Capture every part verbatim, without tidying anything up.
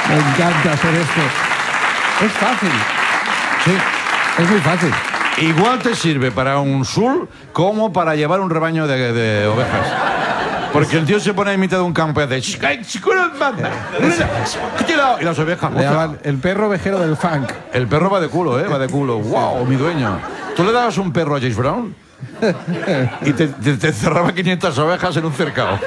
Me encanta hacer esto. Es fácil. Sí. Es muy fácil. Igual te sirve para un sul como para llevar un rebaño de, de ovejas. Porque el tío se pone en mitad de un campo y hace... Y las ovejas... Le llaman el perro ovejero del funk. El perro va de culo, ¿eh? Va de culo. ¡Wow! Mi dueño. ¿Tú le dabas un perro a James Brown? Y te, te, te cerraba quinientas ovejas en un cercado.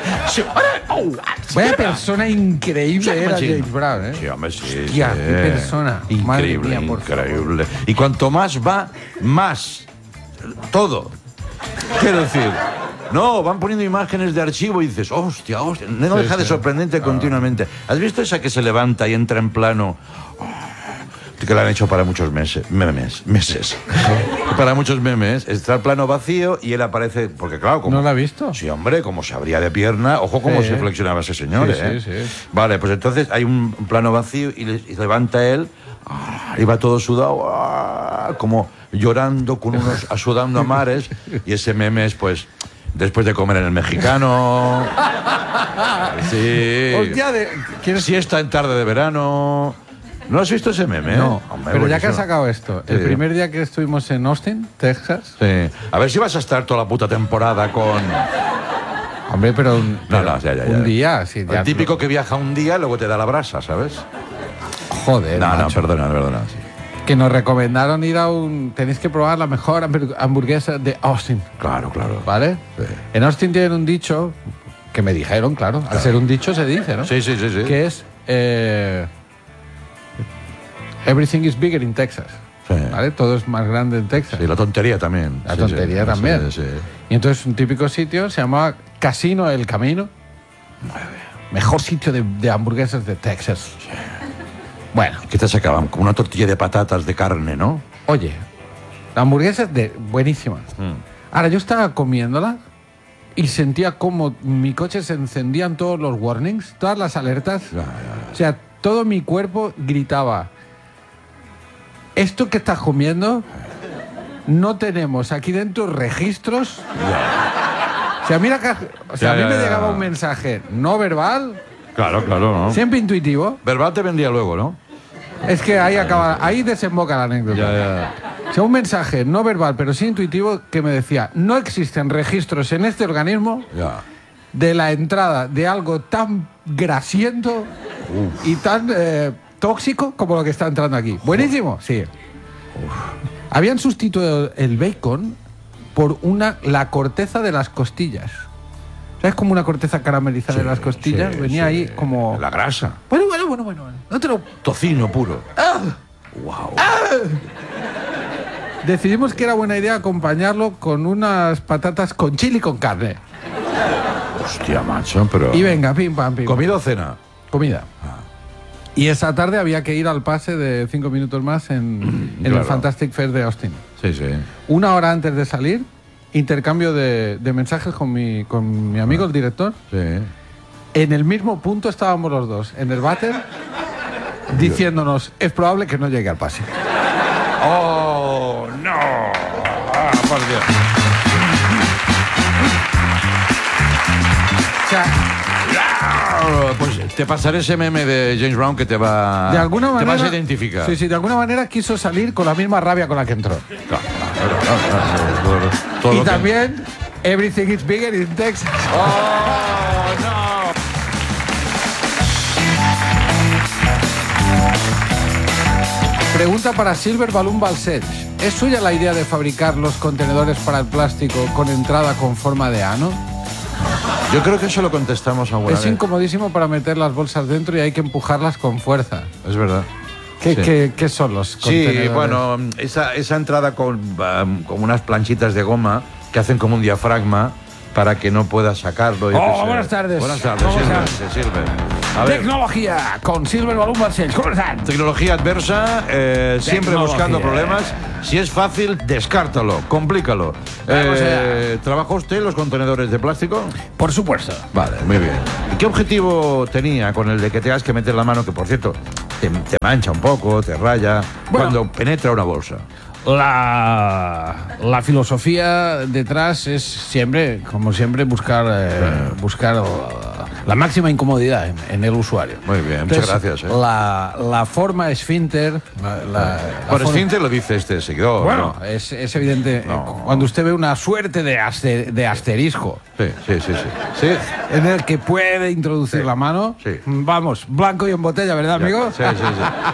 Vaya persona increíble era James Brown, ¿eh? Sí, hombre, sí. Hostia, sí. qué persona. Increíble, Madre mía, por increíble. Y cuanto más va, más. Todo. Quiero decir... No, van poniendo imágenes de archivo y dices, hostia, hostia. No Sí, deja de sí. sorprendente continuamente. ¿Has visto esa que se levanta y entra en plano? Que la han hecho para muchos meses. Memes. Meses. Para muchos memes. Está el plano vacío y él aparece. Porque, claro, como. ¿No la ha visto? Sí, hombre, como se abría de pierna. Ojo cómo Sí. se flexionaba ese señor, Sí, ¿eh? sí, sí. Vale, pues entonces hay un plano vacío y, le, y levanta él. Y va todo sudado. ah, Como llorando con unos. Sudando a mares. Y ese meme es, pues. Después de comer en el mexicano. Sí. Hostia, de... ¿quieres... Siesta en tarde de verano. ¿No has visto ese meme? No, Hombre, pero ya que buenísimo. has sacado esto, el Sí. primer día que estuvimos en Austin, Texas... Sí. A ver si vas a estar toda la puta temporada con... Hombre, pero un, No, pero no, ya, ya, ya. un día... Sí, ya El típico que viaja un día y luego te da la brasa, ¿sabes? Joder, No, no, macho. perdona, perdona. Sí. Que nos recomendaron ir a un... Tenéis que probar la mejor hamburg- hamburguesa de Austin, Claro, claro. ¿vale? Sí. En Austin tienen un dicho, que me dijeron, claro, al ser un dicho se dice, ¿no? Sí, sí, sí, sí. Que es... eh, Everything is bigger in Texas. Sí. ¿Vale? Todo es más grande en Texas. Sí, la tontería también. La Sí, tontería sí, también. Sí, sí. Y entonces un típico sitio se llamaba Casino El Camino. Mejor sitio de, de hamburguesas de Texas. Bueno, ¿Qué te sacaban? Como una tortilla de patatas de carne, ¿no? oye, la hamburguesa es de, buenísima. Mm. Ahora, yo estaba comiéndola y sentía como mi coche se encendían todos los warnings, todas las alertas. Ya, ya, O sea, todo mi cuerpo gritaba, esto que estás comiendo, no tenemos aquí dentro registros. O sea, mira que, o sea, Ya, a mí ya, me ya. llegaba un mensaje no verbal, Claro, claro, ¿no? siempre intuitivo. Verbal te vendría luego, ¿no? Es que ahí acaba, ahí desemboca la anécdota. Ya, ya. O sea, un mensaje no verbal, pero sí intuitivo, que me decía, no existen registros en este organismo Ya. de la entrada de algo tan grasiento y tan eh, tóxico como lo que está entrando aquí. Buenísimo, sí. Habían sustituido el bacon por una la corteza de las costillas. ¿Sabes? Como una corteza caramelizada Sí, de las costillas. sí, Venía sí. ahí como... La grasa. Bueno, bueno, bueno, bueno. No te lo... Tocino puro. ¡Ah! Wow. Decidimos que era buena idea acompañarlo con unas patatas con chili con carne. Hostia, macho, pero... Y venga, pim, pam, pim. ¿Comida o cena? Comida. Y esa tarde había que ir al pase de cinco minutos más en, en el Claro. Fantastic Fair de Austin. Sí, sí. Una hora antes de salir, intercambio de, de mensajes con mi, con mi amigo, el director. Sí. En el mismo punto estábamos los dos, en el váter, diciéndonos, es probable que no llegue al pase. ¡Oh, no! ¡Ah, por Dios! O sea, Ah, pues te pasaré ese meme de James Brown que te va... de alguna manera... Te vas a identificar. Sí, sí, de alguna manera quiso salir con la misma rabia con la que entró. Claro, claro, claro, claro, todo lo- todo Y lo que- también, everything is bigger in Texas. ¡Oh, no! Pregunta para Silver Balloon Balsech. ¿Es suya la idea de fabricar los contenedores para el plástico con entrada con forma de ano? Yo creo que eso lo contestamos alguna Es vez. incomodísimo para meter las bolsas dentro y hay que empujarlas con fuerza. Es verdad. ¿Qué, Sí. qué- qué son los contenedores? Sí, bueno, esa, esa entrada con, um, con unas planchitas de goma que hacen como un diafragma para que no puedas sacarlo. yo Oh, qué sé. buenas tardes. Buenas tardes, ¿Cómo Silver, estás? sí, Silver. A ver, Tecnología con Silver Balloon Balsech. ¿Cómo están? tecnología adversa, eh, siempre Tecnología. buscando problemas. Si es fácil, descártalo, complícalo. Vamos Eh, ¿Trabaja usted en los contenedores de plástico? Por supuesto. Vale, muy bien. ¿Y qué objetivo tenía con el de que tengas que meter la mano, que por cierto, te, te mancha un poco, te raya, Bueno. cuando penetra una bolsa? La, la filosofía detrás es siempre, como siempre, buscar, eh, buscar uh, la máxima incomodidad en, en el usuario. Muy bien, Entonces, muchas gracias. ¿eh? La, la forma esfínter... La, la, la Por forma- esfínter lo dice este seguidor. Bueno, ¿no? es, es evidente. No. eh, Cuando usted ve una suerte de, aster- de asterisco Sí, sí, sí, sí. Sí, en el que puede introducir Sí. la mano, Sí. vamos, blanco y en botella, ¿verdad, amigo? sí, sí,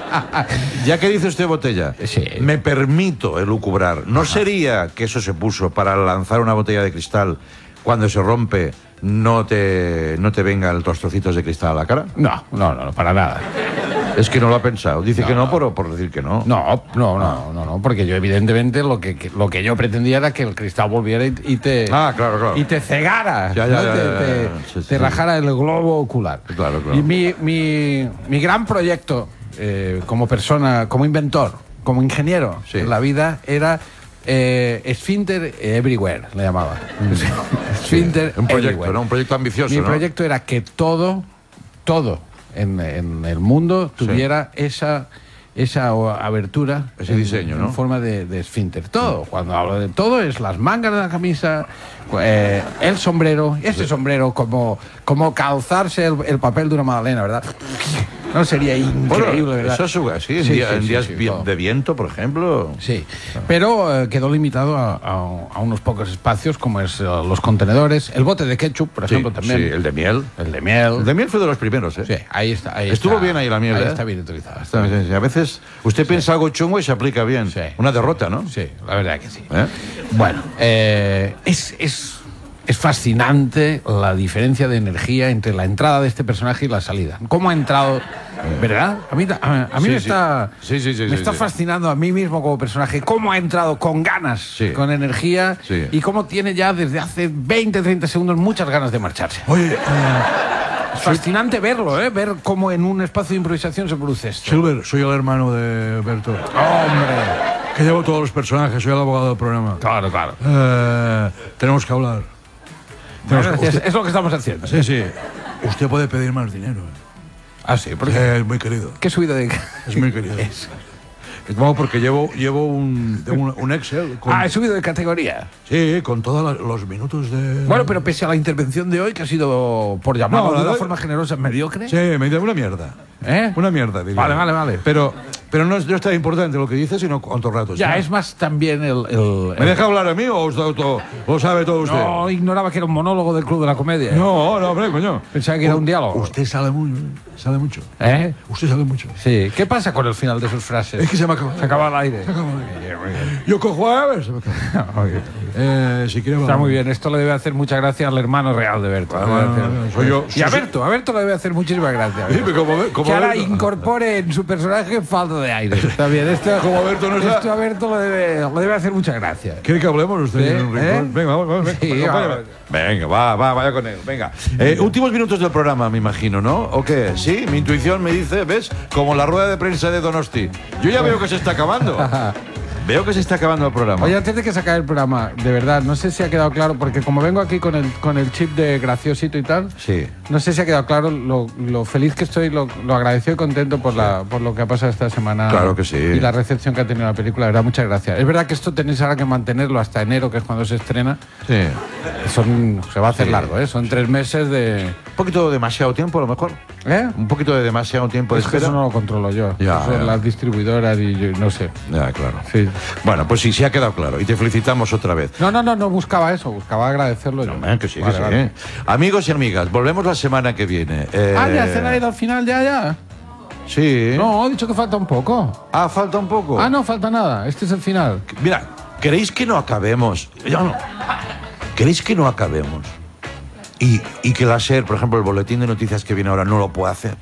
sí. Ya que dice usted botella, Sí. me permito elucubrar. ¿No sería que eso se puso para lanzar una botella de cristal cuando se rompe, no te, no te vengan los trocitos de cristal a la cara? No, no, no, para nada. Es que no lo ha pensado. Dice que no por, por decir que no. No, no, no, no, no, porque yo evidentemente lo que, que- lo que yo pretendía era que el cristal volviera y, y te Ah, claro, claro. y te cegara, Ya, ya, ¿no? ya, te, ya, te- ya, sí, sí, te sí. rajara el globo ocular. Claro, claro. Y mi, mi, mi gran proyecto eh, como persona, como inventor, como ingeniero Sí. en la vida era eh, Esfínter Everywhere, le llamaba. Esfínter Un proyecto, Everywhere. ¿no? Un proyecto ambicioso, Mi ¿no? proyecto era que todo, todo en, en el mundo tuviera esa, esa o- abertura. Ese en- diseño, ¿no? En forma de, de esfínter. Todo. Cuando hablo de todo es las mangas de la camisa, eh, el sombrero, este sombrero, como, como calzarse el, el papel de una magdalena, ¿verdad? No sería increíble, Bueno, ¿verdad? eso es su- sí, en, Sí, día- sí, en sí, días sí, vi- todo. de viento, por ejemplo. Sí, pero eh, quedó limitado a, a- a unos pocos espacios, como es eh, los contenedores, el bote de ketchup, por Sí, ejemplo, también. sí, el de miel. El de miel. El de miel fue de los primeros, ¿eh? Sí, ahí está. Ahí Estuvo está, bien ahí la miel, Ahí ¿eh? está bien utilizada. Está bien, sí. A veces usted piensa algo chungo y se aplica bien. Sí. Una derrota, ¿no? Sí, la verdad que sí. ¿Eh? Bueno, eh, es, es, es fascinante la diferencia de energía entre la entrada de este personaje y la salida. ¿Cómo ha entrado? ¿Verdad? A mí, a, a mí Sí, me sí. está, Sí, sí, sí, me sí, está sí. fascinando a mí mismo como personaje. ¿Cómo ha entrado con ganas, Sí. con energía? Sí. Y cómo tiene ya desde hace veinte, treinta segundos muchas ganas de marcharse. Oye, eh, Es fascinante verlo, ¿eh? Ver cómo en un espacio de improvisación se produce esto. Silver, soy el hermano de Berto. ¡Hombre! Que llevo todos los personajes, soy el abogado del programa. Claro, claro. Eh, tenemos que hablar. Tenemos que- es, usted- es lo que estamos haciendo. sí, sí. Usted puede pedir más dinero. eh. Ah, sí, porque... Eh, es muy querido. ¿Qué subida de...? Es muy querido. No, porque llevo, llevo un, tengo un, un Excel con, Ah, he subido de categoría. sí, con todos los minutos de... Bueno, pero pese a la intervención de hoy, que ha sido, por llamarlo No, de la una de- forma generosa, mediocre. Sí, me da una mierda. ¿Eh? Una mierda, diría. Vale, vale, vale. Pero, pero no es, no es tan importante lo que dice, sino cuánto rato. Ya, está. es más también el... el- ¿Me deja hablar a mí o os da todo- lo sabe todo usted? No, ignoraba que era un monólogo del Club de la Comedia. No, no, hombre, coño. Pensaba que era un diálogo. Usted sale mucho, sale mucho. ¿Eh? Usted sabe mucho. Sí. ¿Qué pasa con el final de sus frases? Es que se me acaba. Se acaba el aire. Se acaba de- Yo cojo a ver, se me acaba. Eh, si quiere, Está vamos. muy bien. Esto le debe hacer mucha gracia al hermano real de Berto. Ah, bueno, bueno, soy yo. Y a Sí, sí. Berto, a Berto le debe hacer muchísima gracia. Sí, pero como, como Que ahora Berto- incorpore en su personaje falta de aire. Está bien. Esto, Como Berto no está- esto a Berto le debe, le debe hacer mucha gracia. ¿Quiere que hablemos usted Sí, en un rincón? ¿eh? Venga, vamos, vamos. Sí, venga, vamos. acompáñame. Venga, va, va, vaya con él. Venga. Eh, últimos minutos del programa, me imagino, ¿no? ¿O qué? Sí, mi intuición me dice, ¿ves? Como la rueda de prensa de Donosti. Yo ya veo que se está acabando. Veo que se está acabando el programa. Oye, antes de que se acabe el programa, de verdad, no sé si ha quedado claro, porque como vengo aquí con el, con el chip de graciosito y tal, Sí. no sé si ha quedado claro lo, lo feliz que estoy, lo, lo agradecido y contento por, la, por lo que ha pasado esta semana. Claro que sí. Y la recepción que ha tenido la película, de verdad, muchas gracias. Es verdad que esto tenéis ahora que mantenerlo hasta enero, que es cuando se estrena. Sí. Son, se va a hacer Sí. largo, ¿eh? Son tres meses de... Un poquito demasiado tiempo, a lo mejor. ¿Eh? Un poquito de demasiado tiempo de Es que espera. eso no lo controlo yo. Ya, Eso son ya. las distribuidoras y yo no sé. Ya, claro. Sí. Bueno, pues sí, sí ha quedado claro. Y te felicitamos otra vez. No, no, no, no buscaba eso, buscaba agradecerlo yo. Hombre, que sí, que Vale, sí. vale. ¿eh? Amigos y amigas, volvemos la semana que viene. Eh, Ah, ya, ¿se ha ido al final ya, ya? Sí. No, he dicho que falta un poco. Ah, falta un poco. Ah, no, falta nada. Este es el final. Mira, ¿queréis que no acabemos? Yo no. ¿Queréis que no acabemos? Y, y que la SER, por ejemplo, el boletín de noticias que viene ahora no lo puede hacer.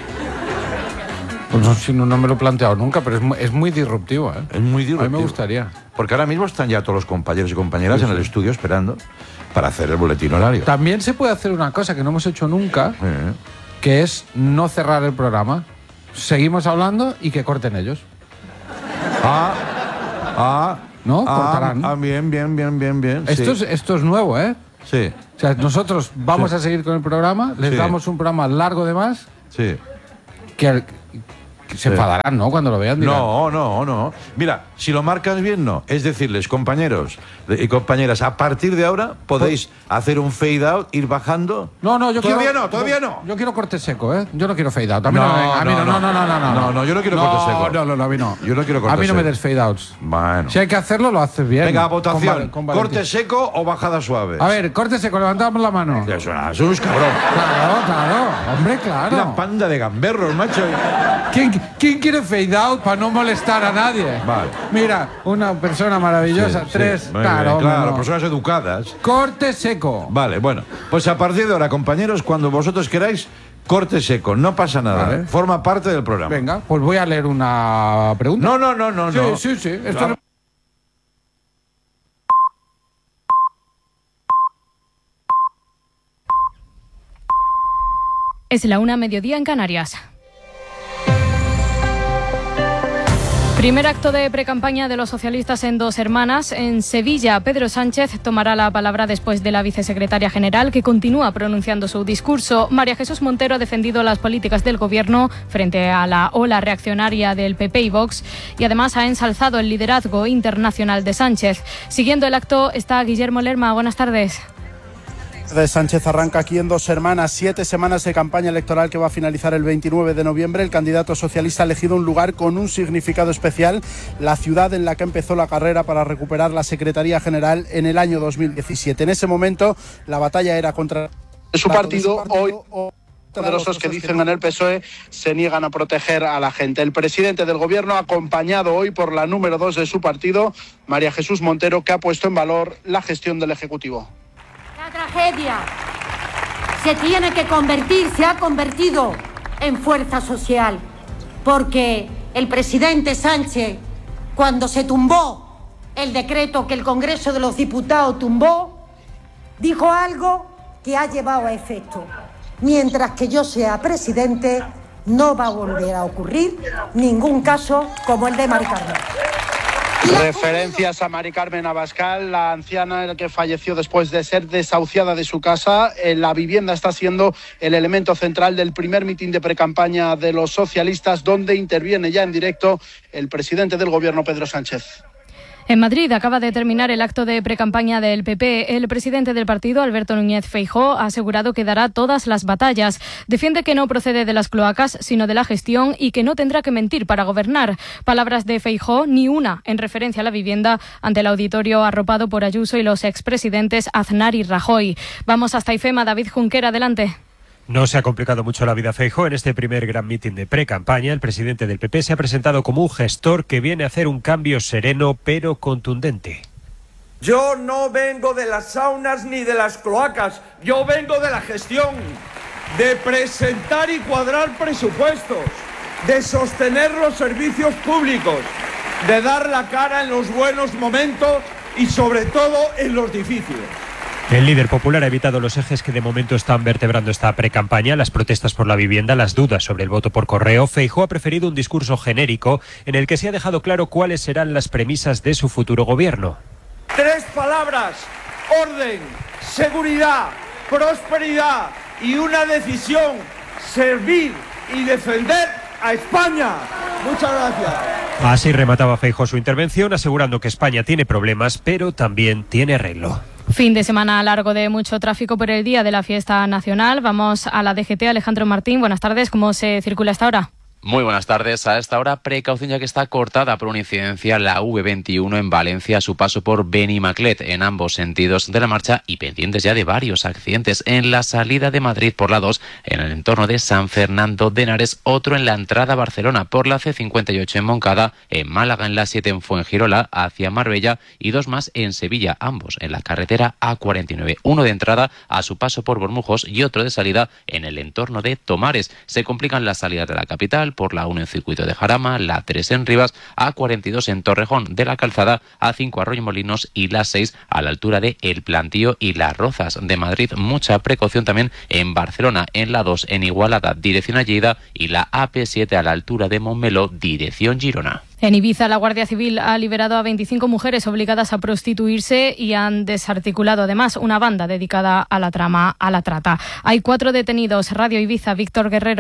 Pues no, si no, no me lo he planteado nunca, pero es muy, es muy disruptivo, ¿eh? Es muy divertido. A mí me gustaría. Porque ahora mismo están ya todos los compañeros y compañeras en el estudio esperando para hacer el boletín horario. También se puede hacer una cosa que no hemos hecho nunca, Eh, que es no cerrar el programa. Seguimos hablando y que corten ellos. Ah, ah. ¿No? Ah, Cortarán. ah, bien, bien, bien, bien, bien. Esto, sí. es, esto es nuevo, ¿eh? Sí, O sea, nosotros vamos a seguir con el programa, les Sí. damos un programa largo de más, sí. que, que se Sí. enfadarán, ¿no? Cuando lo vean. dirán, No, no, no. Mira, Si lo marcas bien, no. Es decirles, compañeros y compañeras, a partir de ahora podéis hacer un fade out, ir bajando. No, no, yo todavía quiero... no, todavía no. Yo quiero corte seco, ¿eh? Yo no quiero fade out. A mí No, no, me- a mí no, no, no, no, no, no. No, no, yo no quiero no, corte seco. No, no, no, a mí no. Yo no quiero corte A mí no me seco. des fade outs. Bueno. Si hay que hacerlo, lo haces bien. Venga, Con votación. val- con Valentín. ¿Corte seco o bajada suave? A ver, corte seco, levantamos la mano. Es una, es un cabrón. Claro, claro. Hombre, claro. Una panda de gamberros, macho. ¿Quién, quién quiere fade out para no molestar a nadie? Vale. Mira, una persona maravillosa. Sí, sí. Tres. Muy claro, bien, hombre, claro, no. personas educadas. Corte seco. Vale, bueno, pues a partir de ahora, compañeros, cuando vosotros queráis, corte seco, no pasa nada, Vale. ¿eh? Forma parte del programa. Venga, pues voy a leer una pregunta. No, no, no, no, Sí, no. sí, sí. Esto Claro. no- Es la una, mediodía en Canarias. Primer acto de precampaña de los socialistas en Dos Hermanas. En Sevilla, Pedro Sánchez tomará la palabra después de la vicesecretaria general, que continúa pronunciando su discurso. María Jesús Montero ha defendido las políticas del Gobierno frente a la ola reaccionaria del P P y Vox y además ha ensalzado el liderazgo internacional de Sánchez. Siguiendo el acto está Guillermo Lerma. Buenas tardes. De Sánchez arranca aquí en Dos Hermanas, siete semanas de campaña electoral que va a finalizar el veintinueve de noviembre. El candidato socialista ha elegido un lugar con un significado especial, la ciudad en la que empezó la carrera para recuperar la Secretaría General en el año dos mil diecisiete. En ese momento la batalla era contra su partido. Hoy poderosos que dicen en el P S O E se niegan a proteger a la gente. El presidente del Gobierno, acompañado hoy por la número dos de su partido, María Jesús Montero, que ha puesto en valor la gestión del Ejecutivo. La tragedia se tiene que convertir, se ha convertido en fuerza social, porque el presidente Sánchez, cuando se tumbó el decreto que el Congreso de los Diputados tumbó, dijo algo que ha llevado a efecto. Mientras que yo sea presidente, no va a volver a ocurrir ningún caso como el de Mari Carmen. Referencias a Mari Carmen Abascal, la anciana que falleció después de ser desahuciada de su casa. La vivienda está siendo el elemento central del primer mitin de precampaña de los socialistas, donde interviene ya en directo el presidente del Gobierno, Pedro Sánchez. En Madrid acaba de terminar el acto de precampaña del P P. El presidente del partido, Alberto Núñez Feijóo, ha asegurado que dará todas las batallas. Defiende que no procede de las cloacas, sino de la gestión y que no tendrá que mentir para gobernar. Palabras de Feijóo, ni una en referencia a la vivienda, ante el auditorio arropado por Ayuso y los expresidentes Aznar y Rajoy. Vamos hasta IFEMA. David Junquera, adelante. No se ha complicado mucho la vida a Feijóo. En este primer gran mitin de pre-campaña, el presidente del P P se ha presentado como un gestor que viene a hacer un cambio sereno pero contundente. Yo no vengo de las saunas ni de las cloacas, yo vengo de la gestión, de presentar y cuadrar presupuestos, de sostener los servicios públicos, de dar la cara en los buenos momentos y sobre todo en los difíciles. El líder popular ha evitado los ejes que de momento están vertebrando esta precampaña, las protestas por la vivienda, las dudas sobre el voto por correo. Feijóo ha preferido un discurso genérico en el que se ha dejado claro cuáles serán las premisas de su futuro gobierno. Tres palabras: orden, seguridad, prosperidad y una decisión: servir y defender a España. Muchas gracias. Así remataba Feijóo su intervención, asegurando que España tiene problemas, pero también tiene arreglo. Fin de semana largo de mucho tráfico por el día de la fiesta nacional. Vamos a la D G T. Alejandro Martín, buenas tardes. ¿Cómo se circula hasta ahora? Muy buenas tardes. A esta hora, precaución ya que está cortada por una incidencia la V veintiuno en Valencia a su paso por Benimaclet en ambos sentidos de la marcha y pendientes ya de varios accidentes en la salida de Madrid por la dos en el entorno de San Fernando de Henares, otro en la entrada a Barcelona por la C cincuenta y ocho en Moncada, en Málaga en la siete en Fuengirola hacia Marbella y dos más en Sevilla, ambos en la carretera A cuarenta y nueve, uno de entrada a su paso por Bormujos y otro de salida en el entorno de Tomares. Se complican las salidas de la capital por la uno en Circuito de Jarama, la tres en Rivas, A cuarenta y dos en Torrejón de la Calzada, A cinco Arroyomolinos y la seis a la altura de El Plantío y Las Rozas de Madrid. Mucha precaución también en Barcelona, en la dos en Igualada, dirección a Lleida, y la A P siete a la altura de Montmeló, dirección Girona. En Ibiza, la Guardia Civil ha liberado a veinticinco mujeres obligadas a prostituirse y han desarticulado además una banda dedicada a la trama, a la trata. Hay cuatro detenidos. Radio Ibiza, Víctor Guerrero.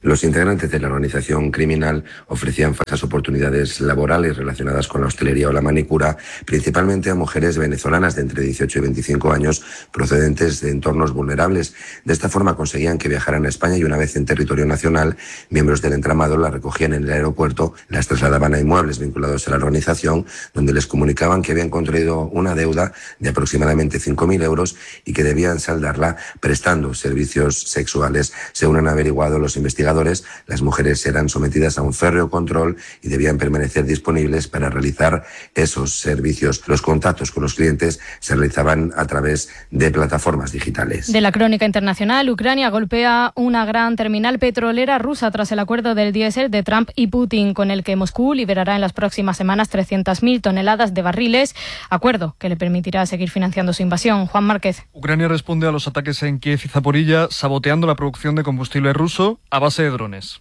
Los integrantes de la organización criminal ofrecían falsas oportunidades laborales relacionadas con la hostelería o la manicura, principalmente a mujeres venezolanas de entre dieciocho y veinticinco años procedentes de entornos vulnerables. De esta forma conseguían que viajaran a España y una vez en territorio nacional, miembros del entramado las recogían en el aeropuerto, las trasladaban a inmuebles vinculados a la organización, donde les comunicaban que habían contraído una deuda de aproximadamente cinco mil euros y que debían saldarla prestando servicios sexuales. Según han averiguado los investigadores, las mujeres eran sometidas a un férreo control y debían permanecer disponibles para realizar esos servicios. Los contactos con los clientes se realizaban a través de plataformas digitales. De la crónica internacional, Ucrania golpea una gran terminal petrolera rusa tras el acuerdo del diésel de Trump y Putin, con el que Moscú liberará en las próximas semanas trescientas mil toneladas de barriles, acuerdo que le permitirá seguir financiando su invasión. Juan Márquez. Ucrania responde a los ataques en Kiev y Zaporilla, saboteando la producción de combustible ruso a base de drones.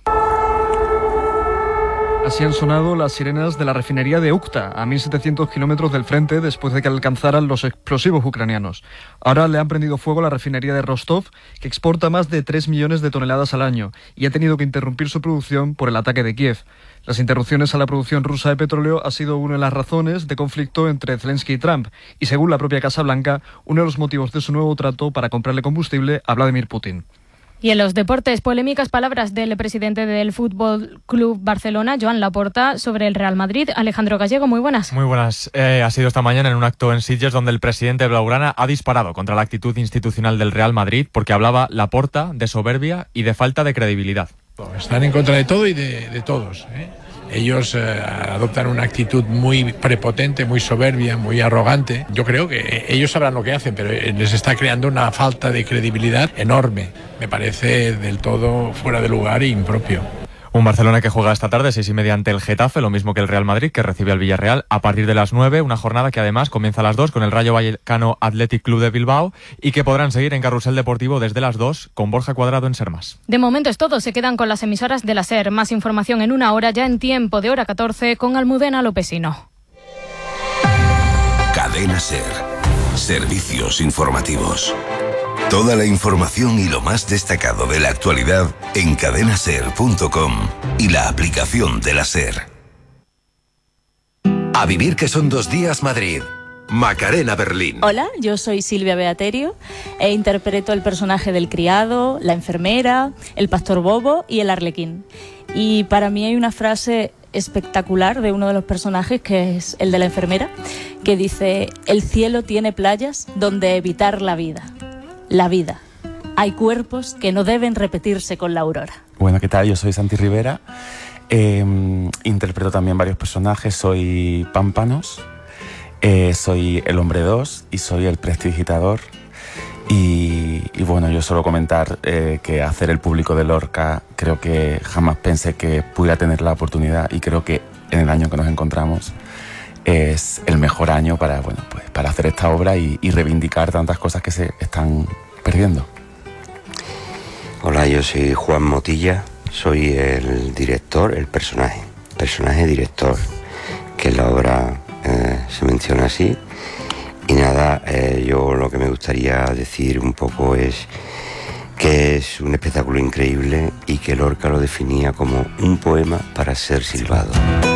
Así han sonado las sirenas de la refinería de Ukta, a mil setecientos kilómetros del frente, después de que alcanzaran los explosivos ucranianos. Ahora le han prendido fuego a la refinería de Rostov, que exporta más de tres millones de toneladas al año, y ha tenido que interrumpir su producción por el ataque de Kiev. Las interrupciones a la producción rusa de petróleo ha sido una de las razones de conflicto entre Zelensky y Trump, y según la propia Casa Blanca, uno de los motivos de su nuevo trato para comprarle combustible a Vladimir Putin. Y en los deportes, polémicas palabras del presidente del Fútbol Club Barcelona, Joan Laporta, sobre el Real Madrid. Alejandro Gallego, muy buenas. Muy buenas. Eh, ha sido esta mañana en un acto en Sitges donde el presidente blaugrana ha disparado contra la actitud institucional del Real Madrid porque hablaba Laporta de soberbia y de falta de credibilidad. Están en contra de todo y de, de todos, ¿eh? Ellos eh, adoptan una actitud muy prepotente, muy soberbia, muy arrogante. Yo creo que ellos sabrán lo que hacen, pero les está creando una falta de credibilidad enorme. Me parece del todo fuera de lugar e impropio. Un Barcelona que juega esta tarde, seis y media ante el Getafe, lo mismo que el Real Madrid, que recibe al Villarreal a partir de las nueve, una jornada que además comienza a las dos con el Rayo Vallecano Athletic Club de Bilbao y que podrán seguir en Carrusel Deportivo desde las dos con Borja Cuadrado en Sermas. De momento es todo, se quedan con las emisoras de la SER. Más información en una hora, ya en tiempo de hora catorce, con Almudena Lopesino. Cadena SER. Servicios informativos. Toda la información y lo más destacado de la actualidad en cadena ser punto com y la aplicación de la SER. A vivir que son dos días Madrid. Macarena Berlín. Hola, yo soy Silvia Beaterio e interpreto el personaje del criado, la enfermera, el pastor bobo y el arlequín. Y para mí hay una frase espectacular de uno de los personajes, que es el de la enfermera, que dice: el cielo tiene playas donde evitar la vida. La vida. Hay cuerpos que no deben repetirse con la aurora. Bueno, ¿qué tal? Yo soy Santi Rivera. Eh, interpreto también varios personajes. Soy Pámpanos, eh, soy el Hombre dos y soy el Prestidigitador. Y, y bueno, yo solo comentar eh, que hacer el público de Lorca, creo que jamás pensé que pudiera tener la oportunidad, y creo que en el año que nos encontramos es el mejor año para, bueno, pues, para hacer esta obra y, y reivindicar tantas cosas que se están perdiendo. Hola, yo soy Juan Motilla, soy el director, el personaje, personaje director, que en la obra eh, se menciona así. Y nada, eh, yo lo que me gustaría decir un poco es que es un espectáculo increíble y que Lorca lo definía como un poema para ser silbado.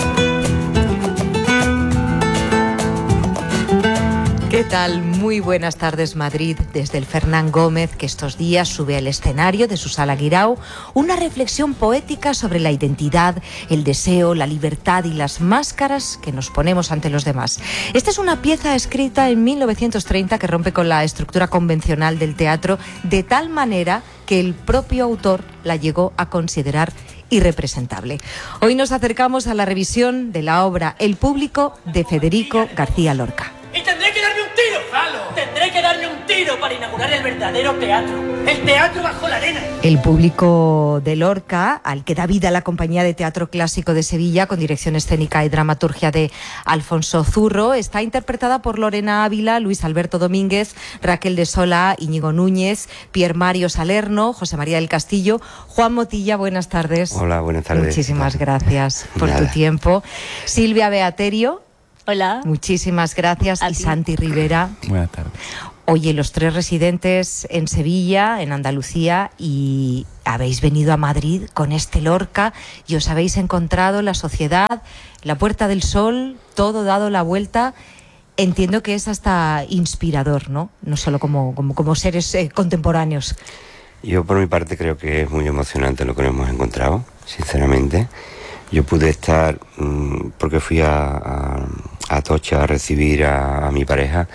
¿Qué tal? Muy buenas tardes, Madrid. Desde el Fernán Gómez, que estos días sube al escenario de su sala Guirao, una reflexión poética sobre la identidad, el deseo, la libertad y las máscaras que nos ponemos ante los demás. Esta es una pieza escrita en mil novecientos treinta que rompe con la estructura convencional del teatro de tal manera que el propio autor la llegó a considerar irrepresentable. Hoy nos acercamos a la revisión de la obra El público de Federico García Lorca. Y tendré que darme un tiro, Falo. Tendré que darme un tiro para inaugurar el verdadero teatro. El teatro bajo la arena. El público de Lorca, al que da vida la Compañía de Teatro Clásico de Sevilla, con dirección escénica y dramaturgia de Alfonso Zurro, está interpretada por Lorena Ávila, Luis Alberto Domínguez, Raquel de Sola, Íñigo Núñez, Pier Mario Salerno, José María del Castillo. Juan Motilla, buenas tardes. Hola, buenas tardes. Muchísimas gracias por Nada. tu tiempo. Silvia Beaterio. Hola. Muchísimas gracias. Y Santi Rivera. Buenas tardes. Oye, los tres residentes en Sevilla, en Andalucía, y habéis venido a Madrid con este Lorca y os habéis encontrado la sociedad, la Puerta del Sol, todo dado la vuelta. Entiendo que es hasta inspirador, ¿no? No solo como, como, como seres eh, contemporáneos. Yo por mi parte creo que es muy emocionante lo que nos hemos encontrado, sinceramente. Yo pude estar, mmm, porque fui a, a, a Atocha a recibir a, a mi pareja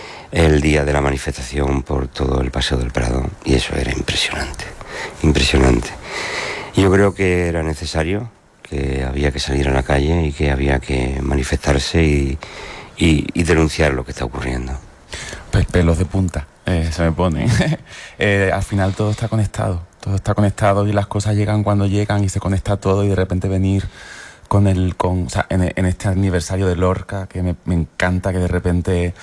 el día de la manifestación por todo el Paseo del Prado, y eso era impresionante, impresionante. Yo creo que era necesario, que había que salir a la calle y que había que manifestarse y, y, y denunciar lo que está ocurriendo. Pues pelos de punta, eh, se me pone. eh, al final todo está conectado, todo está conectado y las cosas llegan cuando llegan y se conecta todo, y de repente venir con el, con, o sea, en, en este aniversario de Lorca, que me, me encanta que de repente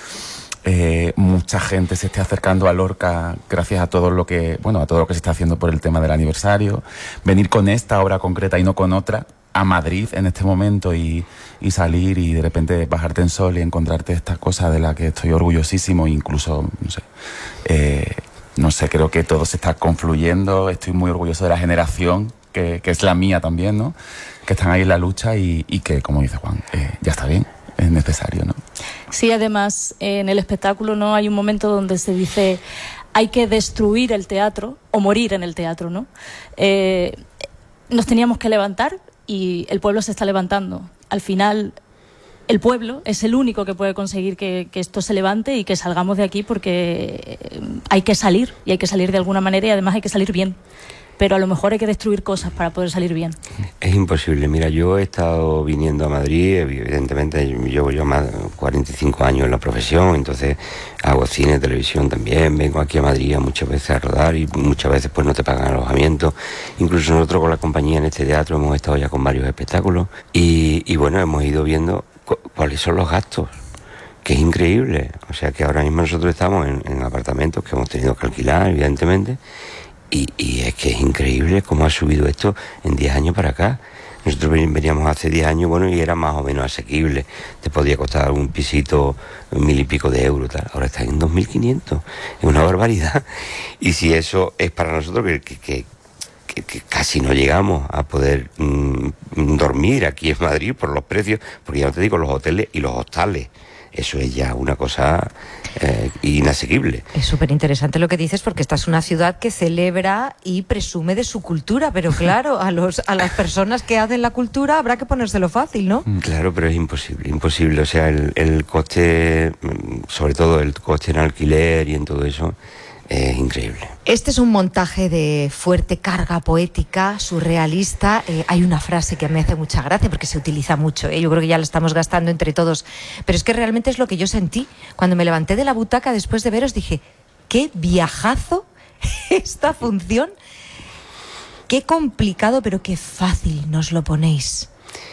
eh, mucha gente se esté acercando a Lorca gracias a todo lo que, bueno, a todo lo que se está haciendo por el tema del aniversario, venir con esta obra concreta y no con otra a Madrid en este momento y, y salir y de repente bajarte en Sol y encontrarte esta cosa de la que estoy orgullosísimo, incluso, no sé, eh, no sé, creo que todo se está confluyendo. Estoy muy orgulloso de la generación, que, que es la mía también, ¿no? Que están ahí en la lucha y, y que, como dice Juan, eh, ya está bien, es necesario, ¿no? Sí, además, en el espectáculo no hay un momento donde se dice hay que destruir el teatro o morir en el teatro, ¿no? Eh, nos teníamos que levantar y el pueblo se está levantando. Al final, el pueblo es el único que puede conseguir que, que esto se levante y que salgamos de aquí, porque hay que salir, y hay que salir de alguna manera, y además hay que salir bien. Pero a lo mejor hay que destruir cosas para poder salir bien. Es imposible. Mira, yo he estado viniendo a Madrid, evidentemente llevo yo más de cuarenta y cinco años en la profesión, entonces hago cine, televisión también, vengo aquí a Madrid muchas veces a rodar y muchas veces pues no te pagan alojamiento. Incluso nosotros con la compañía en este teatro hemos estado ya con varios espectáculos y, y bueno, hemos ido viendo cu cuáles son los gastos, que es increíble. O sea que ahora mismo nosotros estamos en, en apartamentos que hemos tenido que alquilar, evidentemente, Y, y es que es increíble cómo ha subido esto en diez años para acá. Nosotros veníamos hace diez años, bueno, y era más o menos asequible. Te podía costar un pisito mil y pico de euros, tal. Ahora está en dos mil quinientos. Es una barbaridad. Y si eso es para nosotros, que, que, que, que, que casi no llegamos a poder mmm, dormir aquí en Madrid por los precios, porque ya no te digo los hoteles y los hostales. Eso es ya una cosa eh, inasequible. Es súper interesante lo que dices, porque esta es una ciudad que celebra y presume de su cultura, pero claro, a los a las personas que hacen la cultura habrá que ponérselo fácil, ¿no? Claro, pero es imposible, imposible. O sea, el, el coste, sobre todo el coste en alquiler y en todo eso, es increíble. Este es un montaje de fuerte carga poética, surrealista. Eh, hay una frase que me hace mucha gracia porque se utiliza mucho, ¿eh? Yo creo que ya la estamos gastando entre todos, pero es que realmente es lo que yo sentí cuando me levanté de la butaca después de veros. Dije, qué viajazo esta función, qué complicado, pero qué fácil nos lo ponéis.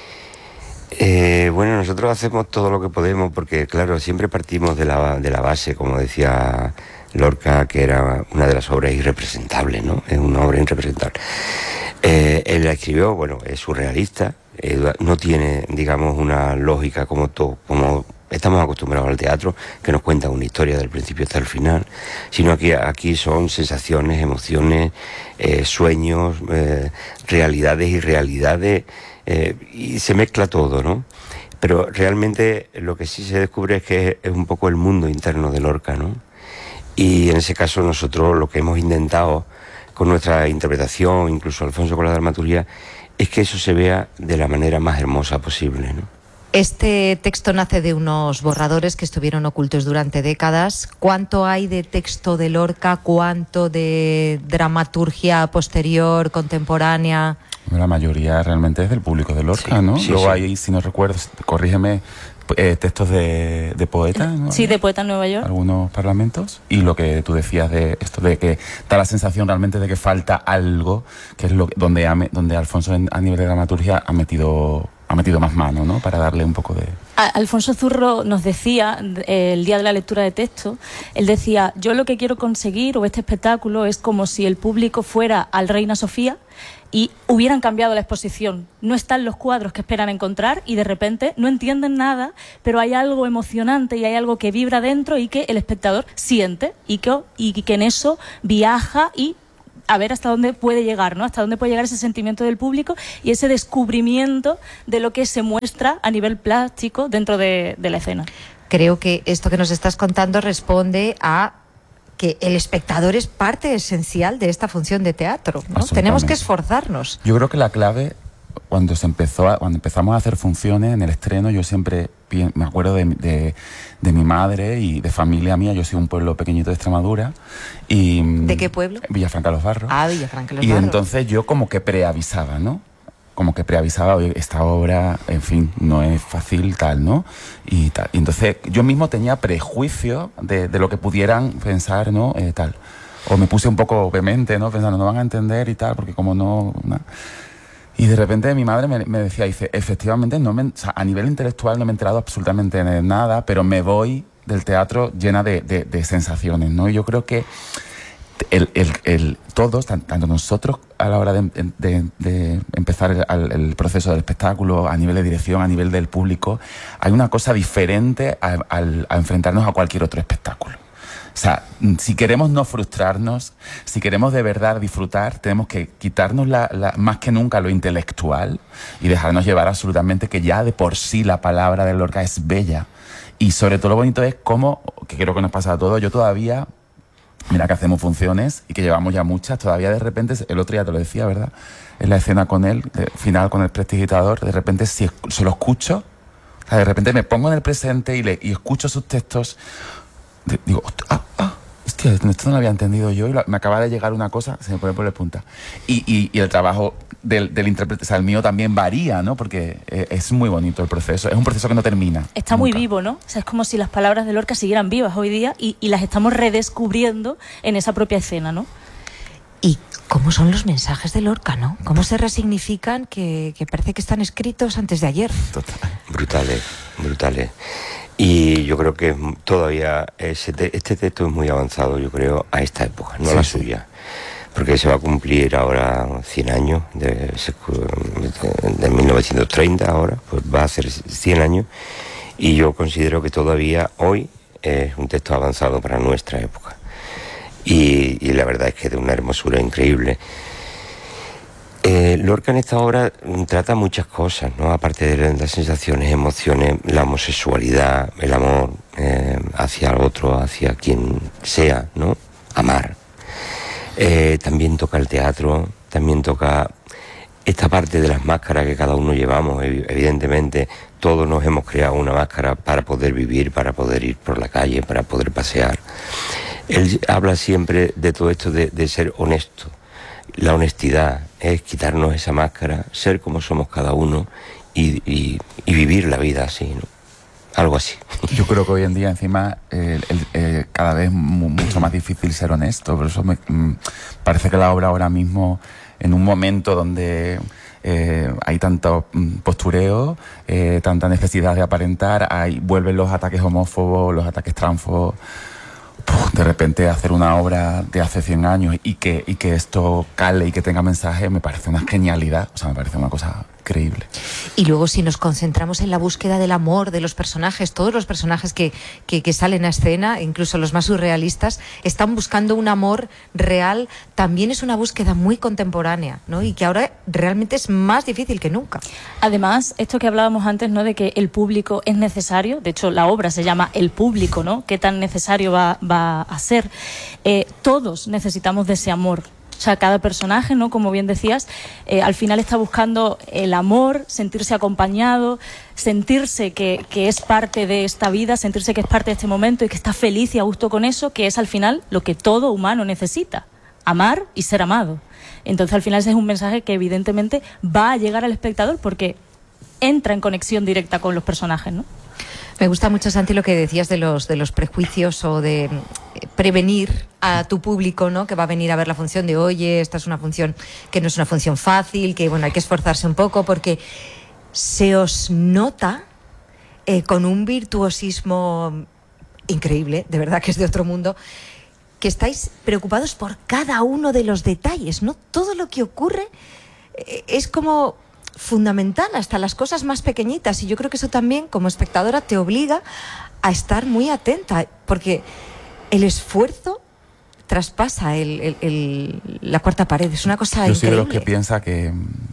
Eh, bueno, nosotros hacemos todo lo que podemos porque, claro, siempre partimos de la, de la base, como decía Lorca, que era una de las obras irrepresentables, ¿no? Es una obra irrepresentable. Eh, él la escribió, bueno, es surrealista, eh, no tiene, digamos, una lógica como todo, como estamos acostumbrados al teatro, que nos cuenta una historia del principio hasta el final, sino que aquí son sensaciones, emociones, eh, sueños, eh, realidades y realidades, eh, y se mezcla todo, ¿no? Pero realmente lo que sí se descubre es que es un poco el mundo interno de Lorca, ¿no? Y en ese caso nosotros lo que hemos intentado con nuestra interpretación, incluso Alfonso con la dramaturgia, es que eso se vea de la manera más hermosa posible, ¿no? Este texto nace de unos borradores que estuvieron ocultos durante décadas. ¿Cuánto hay de texto de Lorca? ¿Cuánto de dramaturgia posterior, contemporánea? La mayoría realmente es del público de Lorca, sí, ¿no? Sí, Luego sí. hay, si no recuerdo, corrígeme, eh, textos de, de poetas, ¿no? Sí, de poeta en Nueva York. Algunos parlamentos. Y lo que tú decías de esto de que da la sensación realmente de que falta algo, que es lo donde, ha, donde Alfonso en, a nivel de dramaturgia ha metido... ha metido más mano, ¿no? Para darle un poco de... Alfonso Zurro nos decía, el día de la lectura de texto, él decía, yo lo que quiero conseguir, o este espectáculo, es como si el público fuera al Reina Sofía y hubieran cambiado la exposición. No están los cuadros que esperan encontrar y de repente no entienden nada, pero hay algo emocionante y hay algo que vibra dentro y que el espectador siente y que, y que en eso viaja y a ver hasta dónde puede llegar, ¿no? Hasta dónde puede llegar ese sentimiento del público y ese descubrimiento de lo que se muestra a nivel plástico dentro de, de la escena. Creo que esto que nos estás contando responde a que el espectador es parte esencial de esta función de teatro, ¿no? Tenemos que esforzarnos. Yo creo que la clave, cuando se empezó a, cuando empezamos a hacer funciones en el estreno, yo siempre me acuerdo de, de, de mi madre y de familia mía. Yo soy un pueblo pequeñito de Extremadura. Y, ¿de qué pueblo? Villafranca Los Barros. Ah, Villafranca Los y Barros. Y entonces yo como que preavisaba, ¿no? Como que preavisaba, oye, esta obra, en fin, no es fácil, tal, ¿no? Y tal. Y entonces yo mismo tenía prejuicio de, de lo que pudieran pensar, ¿no? Eh, tal. O me puse un poco vehemente, ¿no? Pensando, no van a entender y tal, porque como no... ¿no? Y de repente mi madre me, me decía, dice, efectivamente, no me, o sea, a nivel intelectual no me he enterado absolutamente de nada, pero me voy del teatro llena de, de, de sensaciones, ¿no? Y yo creo que El, el, el, todos, tanto nosotros a la hora de, de, de empezar el, el proceso del espectáculo, a nivel de dirección, a nivel del público, hay una cosa diferente a, a, a enfrentarnos a cualquier otro espectáculo. O sea, si queremos no frustrarnos, si queremos de verdad disfrutar, tenemos que quitarnos la, la, más que nunca lo intelectual y dejarnos llevar absolutamente, que ya de por sí la palabra de Lorca es bella. Y sobre todo lo bonito es cómo, que creo que nos pasa a todos, yo todavía... Mira que hacemos funciones y que llevamos ya muchas, todavía de repente, el otro día te lo decía, ¿verdad? En la escena con él, de, final con el prestidigitador, de repente si se lo escucho, o sea, de repente me pongo en el presente y, le, y escucho sus textos, de, digo, ah, ah, hostia, esto no lo había entendido yo y lo, me acaba de llegar una cosa, se me pone por la punta. Y, y, y el trabajo del, del intérprete, o sea, el mío también varía, ¿no? Porque eh, es muy bonito el proceso, es un proceso que no termina. Está nunca. Muy vivo, ¿no? O sea, es como si las palabras de Lorca siguieran vivas hoy día y, y las estamos redescubriendo en esa propia escena, ¿no? ¿Y cómo son los mensajes de Lorca, no? ¿Cómo se resignifican que, que parece que están escritos antes de ayer? Total. Brutales, brutales. Y yo creo que todavía ese te, este texto es muy avanzado, yo creo, a esta época, no sí, la sí. suya. Porque se va a cumplir ahora cien años, de, de mil novecientos treinta ahora, pues va a ser cien años, y yo considero que todavía hoy es un texto avanzado para nuestra época. Y, y la verdad es que de una hermosura increíble. Eh, Lorca en esta obra trata muchas cosas, ¿no? Aparte de las sensaciones, emociones, la homosexualidad, el amor eh, hacia el otro, hacia quien sea, ¿no? Amar. Eh, también toca el teatro, también toca esta parte de las máscaras que cada uno llevamos. Evidentemente todos nos hemos creado una máscara para poder vivir, para poder ir por la calle, para poder pasear. Él habla siempre de todo esto de, de ser honesto. La honestidad es quitarnos esa máscara, ser como somos cada uno y, y, y vivir la vida así, ¿no? Algo así. Yo creo que hoy en día encima eh, el, eh, cada vez es mucho más difícil ser honesto. Por eso me mm, parece que la obra ahora mismo, en un momento donde eh, hay tanto postureo, eh, tanta necesidad de aparentar, hay, vuelven los ataques homófobos, los ataques transfobos. De repente hacer una obra de hace cien años y que, y que esto cale y que tenga mensaje me parece una genialidad, o sea, me parece una cosa increíble. Y luego si nos concentramos en la búsqueda del amor de los personajes, todos los personajes que, que, que salen a escena, incluso los más surrealistas, están buscando un amor real, también es una búsqueda muy contemporánea, ¿no? Y que ahora realmente es más difícil que nunca. Además, esto que hablábamos antes, ¿no? De que el público es necesario, de hecho la obra se llama El Público, ¿no? ¿Qué tan necesario va, va a ser? Eh, todos necesitamos de ese amor. O sea, cada personaje, ¿no? Como bien decías, eh, al final está buscando el amor, sentirse acompañado, sentirse que, que es parte de esta vida, sentirse que es parte de este momento y que está feliz y a gusto con eso, que es al final lo que todo humano necesita, amar y ser amado. Entonces, al final ese es un mensaje que evidentemente va a llegar al espectador porque entra en conexión directa con los personajes, ¿no? Me gusta mucho, Santi, lo que decías de los, de los prejuicios o de prevenir a tu público, ¿no? Que va a venir a ver la función de, oye, esta es una función que no es una función fácil, que bueno, hay que esforzarse un poco porque se os nota eh, con un virtuosismo increíble, de verdad que es de otro mundo, que estáis preocupados por cada uno de los detalles, ¿no? Todo lo que ocurre es como fundamental, hasta las cosas más pequeñitas, y yo creo que eso también como espectadora te obliga a estar muy atenta, porque el esfuerzo traspasa el, el, el, la cuarta pared, es una cosa yo increíble. Yo soy de los que piensa que,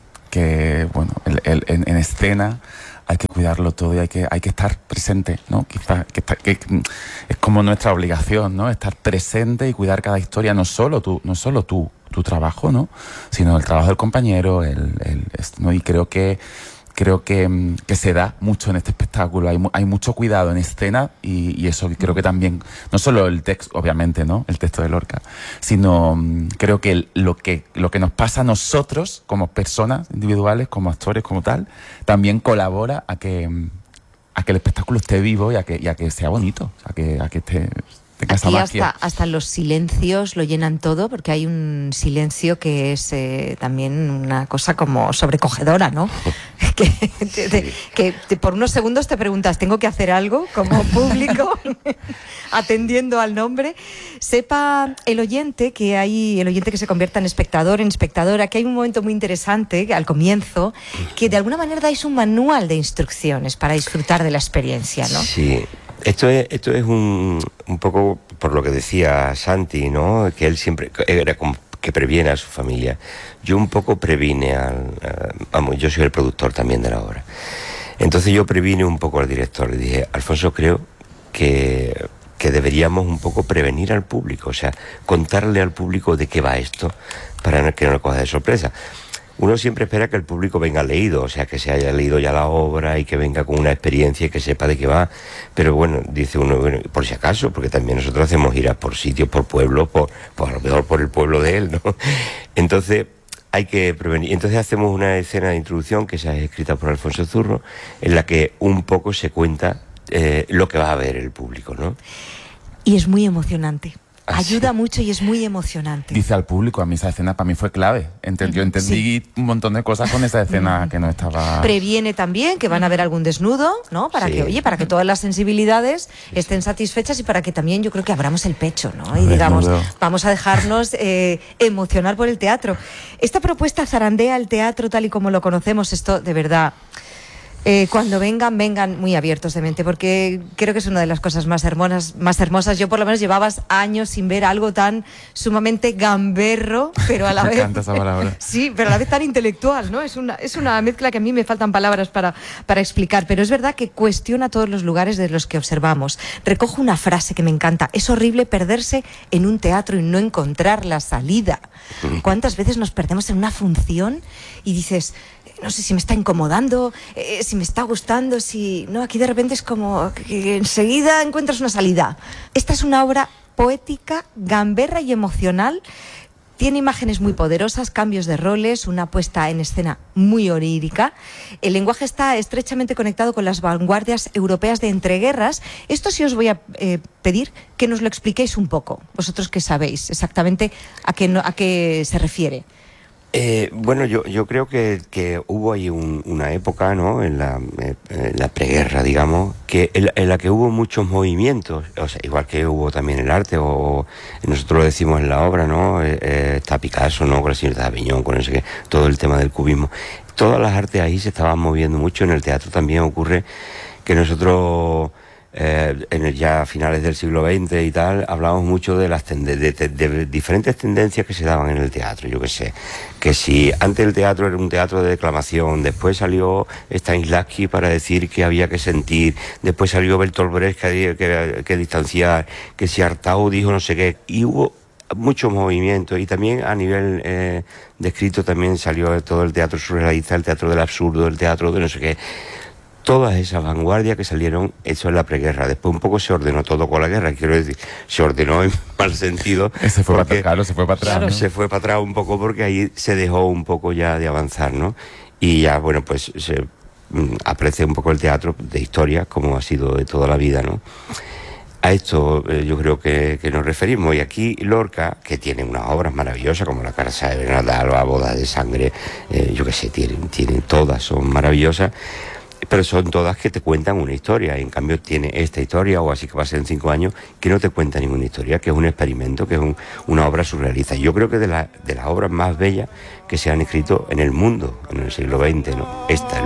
que bueno, el, el, en, en escena hay que cuidarlo todo y hay que, hay que estar presente, ¿no? Quizás que, que, que es como nuestra obligación, ¿no? Estar presente y cuidar cada historia, no solo tú, no solo tú, tu trabajo, ¿no? Sino el trabajo del compañero, el, el, ¿no? Y creo que creo que, que se da mucho en este espectáculo, hay, hay mucho cuidado en escena y, y eso creo que también, no solo el texto, obviamente, ¿no? El texto de Lorca, sino creo que lo que lo que nos pasa a nosotros como personas individuales, como actores, como tal, también colabora a que a que el espectáculo esté vivo y a que, y a que sea bonito, a que, a que esté... Aquí hasta, hasta los silencios lo llenan todo, porque hay un silencio que es eh, también una cosa como sobrecogedora, ¿no? que, te, te, que te, por unos segundos te preguntas, ¿tengo que hacer algo como público? Atendiendo al nombre. Sepa el oyente que hay, el oyente que se convierta en espectador, en espectadora, que hay un momento muy interesante al comienzo, que de alguna manera dais un manual de instrucciones para disfrutar de la experiencia, ¿no? Sí. Esto es, esto es un, un poco por lo que decía Santi, ¿no? Que él siempre era como que previene a su familia. Yo un poco previne al... A, vamos, yo soy el productor también de la obra. Entonces yo previne un poco al director. Le dije, Alfonso, creo que, que deberíamos un poco prevenir al público. O sea, contarle al público de qué va esto para que no lo coja de sorpresa. Uno siempre espera que el público venga leído, o sea, que se haya leído ya la obra y que venga con una experiencia y que sepa de qué va. Pero bueno, dice uno, bueno, por si acaso, porque también nosotros hacemos giras por sitios, por pueblos, por, por a lo mejor por el pueblo de él, ¿no? Entonces hay que prevenir. Entonces hacemos una escena de introducción que se ha escrita por Alfonso Zurro, en la que un poco se cuenta eh, lo que va a ver el público, ¿no? Y es muy emocionante. Así. Ayuda mucho y es muy emocionante. Dice al público, a mí esa escena para mí fue clave. Ent- yo entendí sí. un montón de cosas con esa escena que no estaba... Previene también que van a haber algún desnudo, ¿no? Para sí. que, oye, para que todas las sensibilidades estén satisfechas y para que también yo creo que abramos el pecho, ¿no? Y digamos, vamos a dejarnos eh, emocionar por el teatro. Esta propuesta zarandea el teatro tal y como lo conocemos, esto de verdad... Eh, cuando vengan, vengan muy abiertos de mente, porque creo que es una de las cosas más hermosas, más hermosas. Yo por lo menos llevabas años sin ver algo tan sumamente gamberro, pero a la vez... Me encanta esa palabra. Sí, pero a la vez tan intelectual, ¿no? Es una, es una mezcla que a mí me faltan palabras para, para explicar, pero es verdad que cuestiona todos los lugares de los que observamos. Recojo una frase que me encanta. Es horrible perderse en un teatro y no encontrar la salida. ¿Cuántas veces nos perdemos en una función y dices... no sé si me está incomodando, eh, si me está gustando, si... No, aquí de repente es como que enseguida encuentras una salida. Esta es una obra poética, gamberra y emocional. Tiene imágenes muy poderosas, cambios de roles, una puesta en escena muy onírica. El lenguaje está estrechamente conectado con las vanguardias europeas de entreguerras. Esto sí os voy a eh, pedir que nos lo expliquéis un poco, vosotros que sabéis exactamente a qué, no, a qué se refiere. Eh, bueno, yo, yo creo que, que hubo ahí un, una época, ¿no? En la, en la preguerra, digamos, que en, en la que hubo muchos movimientos, o sea, igual que hubo también el arte, o nosotros lo decimos en la obra, ¿no? Eh, eh, está Picasso, ¿no? Con la señorita de Aviñón, con ese que, todo el tema del cubismo. Todas las artes ahí se estaban moviendo mucho. En el teatro también ocurre que nosotros... Eh, en el, ya a finales del siglo veinte y tal, hablábamos mucho de las tende- de, de, de diferentes tendencias que se daban en el teatro. Yo qué sé, que si antes el teatro era un teatro de declamación, después salió Stanislavski para decir que había que sentir, después salió Bertolt Brecht que había que, que distanciar, que si Artaud dijo no sé qué, y hubo muchos movimientos, y también a nivel eh, de escrito también salió todo el teatro surrealista, el teatro del absurdo, el teatro de no sé qué. Todas esas vanguardias que salieron, eso en la preguerra. Después un poco se ordenó todo con la guerra, quiero decir, se ordenó en mal sentido. Se fue para atrás, claro, se fue para atrás. Claro, ¿no? Se fue para atrás un poco porque ahí se dejó un poco ya de avanzar, ¿no? Y ya, bueno, pues se mm, aprecia un poco el teatro de historia, como ha sido de toda la vida, ¿no? A esto eh, yo creo que, que nos referimos. Y aquí Lorca, que tiene unas obras maravillosas, como La Casa de Bernarda Alba, Boda de Sangre, eh, yo qué sé, tienen, tienen todas, son maravillosas. pero son todas que te cuentan una historia. En cambio tiene esta historia, o así que pasa en cinco años, que no te cuenta ninguna historia, que es un experimento, que es un, una obra surrealista. Yo creo que de, la, de las obras más bellas que se han escrito en el mundo en el siglo veinte, ¿no? Esta,